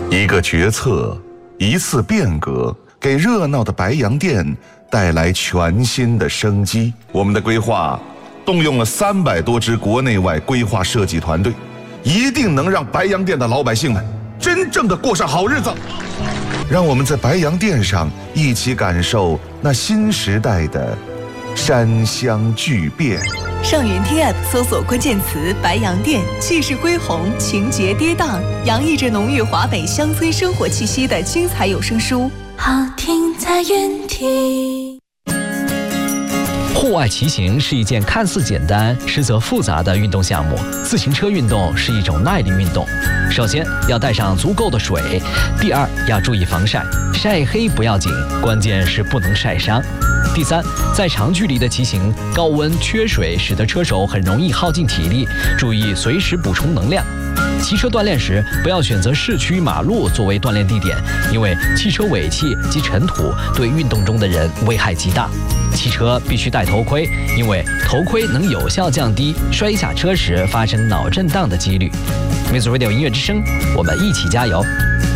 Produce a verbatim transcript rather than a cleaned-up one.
一个决策，一次变革，给热闹的白洋淀带来全新的生机。我们的规划动用了三百多支国内外规划设计团队，一定能让白洋淀的老百姓们真正的过上好日子。让我们在白洋淀上一起感受那新时代的山乡巨变。 上云听 App 搜索关键词“白洋淀”，气势恢宏，情节跌宕，洋溢着浓郁华北乡村生活气息的精彩有声书， 好听在云听。 户外骑行是一件看似简单，实则复杂的运动项目。自行车运动是一种耐力运动。首先要带上足够的水，第二要注意防晒，晒黑不要紧，关键是不能晒伤。第三，在长距离的骑行，高温缺水使得车手很容易耗尽体力，注意随时补充能量。骑车锻炼时，不要选择市区马路作为锻炼地点，因为汽车尾气及尘土对运动中的人危害极大。骑车必须戴头盔，因为头盔能有效降低摔下车时发生脑震荡的几率。Music Radio 音乐之声，我们一起加油。